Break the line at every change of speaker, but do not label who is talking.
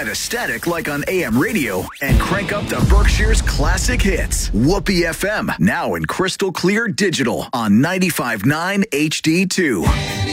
the static like on AM radio and crank up the Berkshire's classic hits. Whoopee FM, now in crystal clear digital on 95.9 HD2.